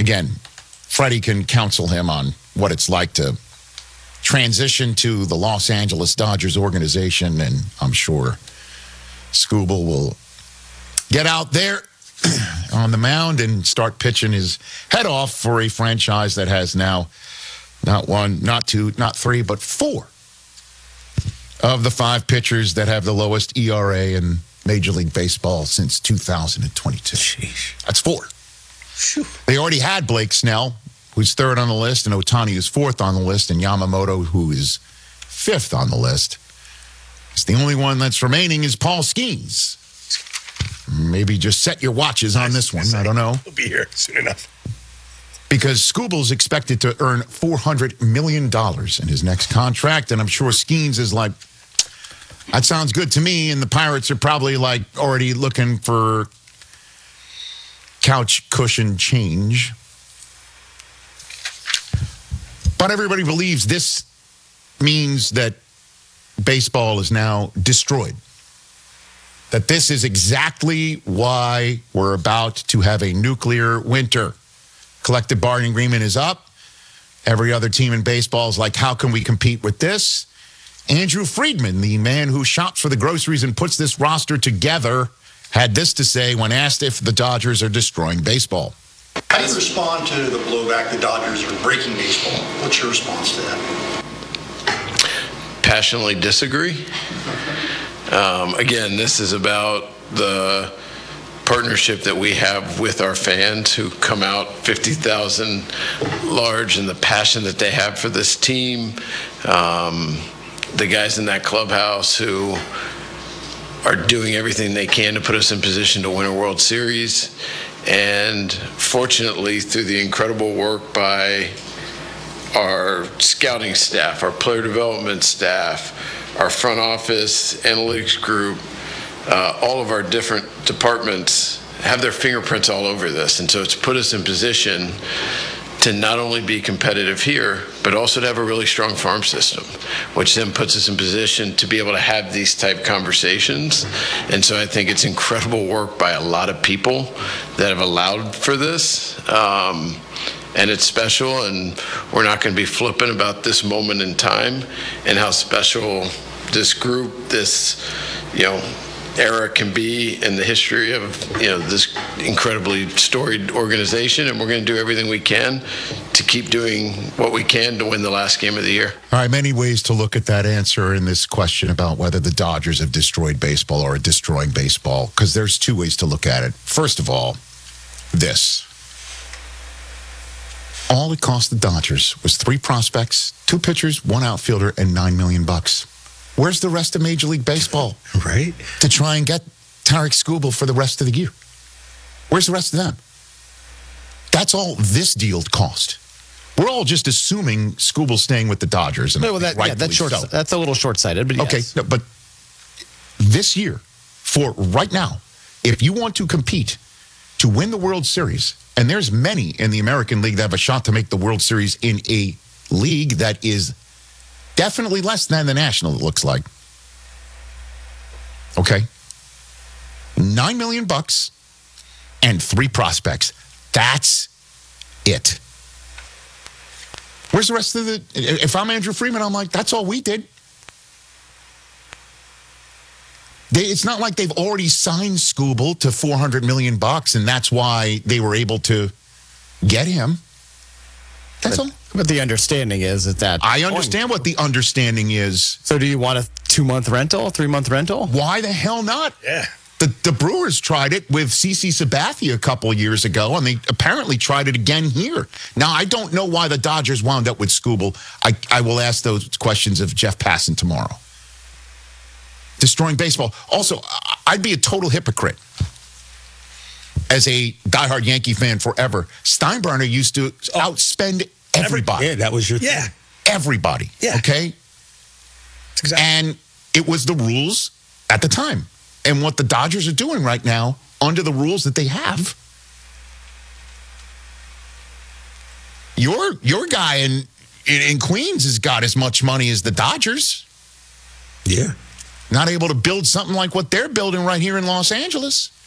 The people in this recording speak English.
again, Freddie can counsel him on what it's like to transition to the Los Angeles Dodgers organization, and I'm sure Skubal will get out there on the mound and start pitching his head off for a franchise that has now not one, not two, not three, but four of the five pitchers that have the lowest ERA in Major League Baseball since 2022. Sheesh. That's four. Phew. They already had Blake Snell, who's third on the list, and Ohtani, who's fourth on the list, and Yamamoto, who is fifth on the list. It's the only one that's remaining is Paul Skeens. Maybe just set your watches on this one. I don't know. He'll be here soon enough. Because Skubal's expected to earn $400 million in his next contract, and I'm sure Skeens is like, that sounds good to me, and the Pirates are probably like already looking for couch cushion change. But everybody believes this means that baseball is now destroyed. That this is exactly why we're about to have a nuclear winter. Collective bargaining agreement is up. Every other team in baseball is like, how can we compete with this? Andrew Friedman, the man who shops for the groceries and puts this roster together, had this to say when asked if the Dodgers are destroying baseball. How do you respond to the blowback the Dodgers are breaking baseball? What's your response to that? Passionately disagree. Again, this is about the partnership that we have with our fans who come out 50,000 large, and the passion that they have for this team. The guys in that clubhouse who are doing everything they can to put us in position to win a World Series. And fortunately, through the incredible work by our scouting staff, our player development staff, our front office, analytics group, all of our different departments have their fingerprints all over this. And so it's put us in position to not only be competitive here, but also to have a really strong farm system, which then puts us in position to be able to have these type conversations. And so I think it's incredible work by a lot of people that have allowed for this. And it's special, and we're not going to be flippant about this moment in time and how special this group, this, era can be in the history of, this incredibly storied organization. And we're going to do everything we can to keep doing what we can to win the last game of the year. All right, many ways to look at that answer in this question about whether the Dodgers have destroyed baseball or are destroying baseball, because there's two ways to look at it. First of all, this. All it cost the Dodgers was 3 prospects, 2 pitchers, 1 outfielder, and $9 million. Where's the rest of Major League Baseball? Right. To try and get Tarik Skubal for the rest of the year. Where's the rest of them? That's all this deal cost. We're all just assuming Skubal's staying with the Dodgers. And that's a little short-sighted, but yes. Okay, no, but this year, for right now, if you want to compete to win the World Series, and there's many in the American League that have a shot to make the World Series in a league that is definitely less than the National, it looks like. Okay. $9 million and 3 prospects. That's it. Where's the rest of the... If I'm Andrew Friedman, I'm like, that's all we did. It's not like they've already signed Skubal to $400 million, and that's why they were able to get him. That's all. But the understanding is that I understand what the understanding is. So do you want a 2-month rental, 3-month rental? Why the hell not? Yeah. The Brewers tried it with CC Sabathia a couple of years ago, and they apparently tried it again here. Now, I don't know why the Dodgers wound up with Skubal. I will ask those questions of Jeff Passan tomorrow. Destroying baseball. Also, I'd be a total hypocrite as a diehard Yankee fan forever. Steinbrenner used to outspend everybody. Yeah, that was your thing. Everybody. Yeah. Okay? Exactly. And it was the rules at the time. And what the Dodgers are doing right now, under the rules that they have, your guy in Queens has got as much money as the Dodgers. Yeah. Not able to build something like what they're building right here in Los Angeles.